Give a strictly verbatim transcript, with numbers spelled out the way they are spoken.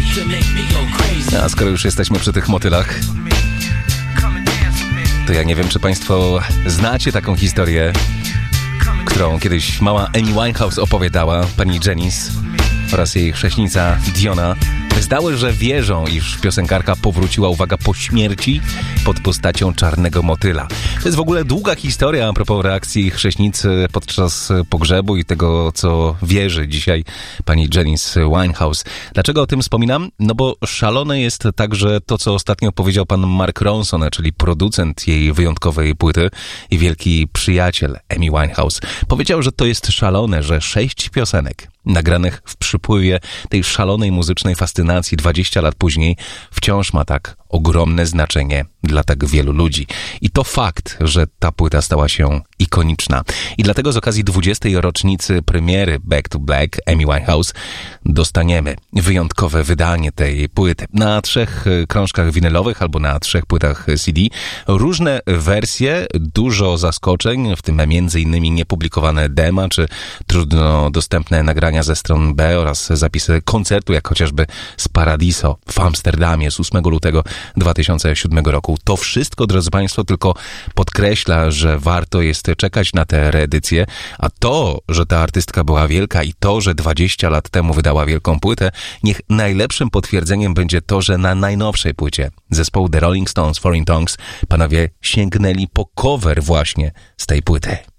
A skoro już jesteśmy przy tych motylach, to ja nie wiem, czy państwo znacie taką historię, którą kiedyś mała Amy Winehouse opowiadała, pani Janice oraz jej chrześnica Diona. Zdały, że wierzą, iż piosenkarka powróciła, uwaga, po śmierci pod postacią czarnego motyla. To jest w ogóle długa historia a propos reakcji chrześnicy podczas pogrzebu i tego, co wierzy dzisiaj pani Janice Winehouse. Dlaczego o tym wspominam? No bo szalone jest także to, co ostatnio powiedział pan Mark Ronson, czyli producent jej wyjątkowej płyty i wielki przyjaciel Amy Winehouse. Powiedział, że to jest szalone, że sześć piosenek nagranych w przypływie tej szalonej muzycznej fascynacji dwadzieścia lat później wciąż ma tak ogromne znaczenie dla tak wielu ludzi. I to fakt, że ta płyta stała się ikoniczna. I dlatego z okazji dwudziestej rocznicy premiery Back to Black Amy Winehouse dostaniemy wyjątkowe wydanie tej płyty. Na trzech krążkach winylowych albo na trzech płytach C D. Różne wersje, dużo zaskoczeń, w tym między innymi niepublikowane dema, czy trudno dostępne nagrania ze stron B oraz zapisy koncertu, jak chociażby z Paradiso w Amsterdamie z ósmego lutego dwa tysiące siódmego roku. To wszystko, drodzy państwo, tylko podkreśla, że warto jest czekać na tę reedycję, a to, że ta artystka była wielka i to, że dwadzieścia lat temu wydała wielką płytę, niech najlepszym potwierdzeniem będzie to, że na najnowszej płycie zespołu The Rolling Stones Foreign Tongues panowie sięgnęli po cover właśnie z tej płyty.